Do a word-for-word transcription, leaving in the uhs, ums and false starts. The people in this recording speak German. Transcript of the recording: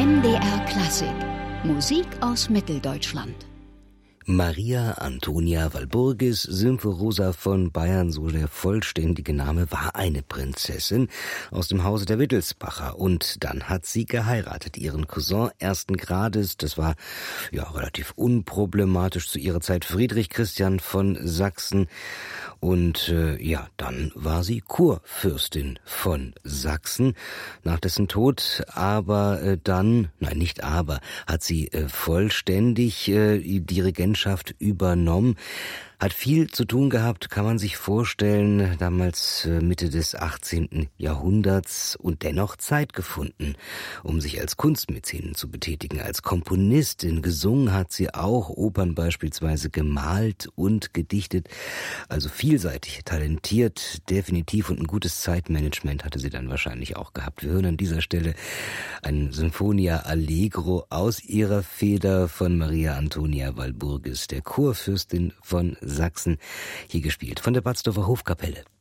M D R Klassik. Musik aus Mitteldeutschland. Maria Antonia Walburgis, Symphorosa von Bayern, so der vollständige Name, war eine Prinzessin aus dem Hause der Wittelsbacher. Und dann hat sie geheiratet, ihren Cousin ersten Grades. Das war ja relativ unproblematisch zu ihrer Zeit, Friedrich Christian von Sachsen. Und äh, ja, dann war sie Kurfürstin von Sachsen nach dessen Tod. Aber äh, dann, nein, nicht aber, hat sie äh, vollständig äh, die Regentschaft übernommen. Hat viel zu tun gehabt, kann man sich vorstellen, damals Mitte des achtzehnten Jahrhunderts und dennoch Zeit gefunden, um sich als Kunstmäzenin zu betätigen. Als Komponistin gesungen hat sie auch, Opern beispielsweise gemalt und gedichtet. Also vielseitig, talentiert, definitiv, und ein gutes Zeitmanagement hatte sie dann wahrscheinlich auch gehabt. Wir hören an dieser Stelle ein Sinfonia Allegro aus ihrer Feder von Maria Antonia Walburgis, der Kurfürstin von Sachsen, hier gespielt von der Batzdorfer Hofkapelle.